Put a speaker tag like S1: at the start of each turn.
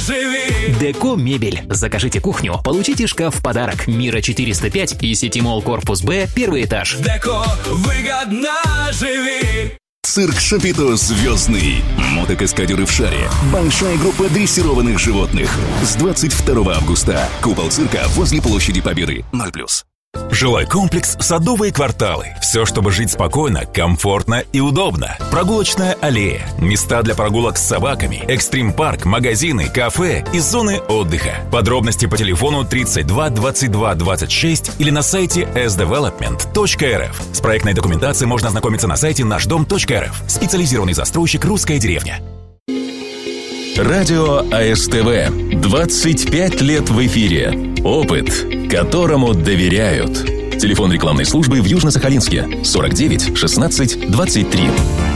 S1: живи.
S2: Деко мебель. Закажите кухню, получите шкаф в подарок. Мира 405 и Ситимолл корпус Б, первый этаж.
S1: Деко, выгодно живи.
S3: Цирк Шапито «Звездный». Мотокаскадеры в шаре. Большая группа дрессированных животных. С 22 августа. Купол цирка возле площади Победы. 0+.
S4: Жилой комплекс «Садовые кварталы». Все, чтобы жить спокойно, комфортно и удобно. Прогулочная аллея, места для прогулок с собаками, экстрим-парк, магазины, кафе и зоны отдыха. Подробности по телефону 32 22 26 или на сайте sdevelopment.rf. С проектной документацией можно ознакомиться на сайте нашдом.рф. Специализированный застройщик «Русская деревня».
S3: Радио АСТВ. 25 лет в эфире. Опыт, которому доверяют. Телефон рекламной службы в Южно-Сахалинске 49 16 23.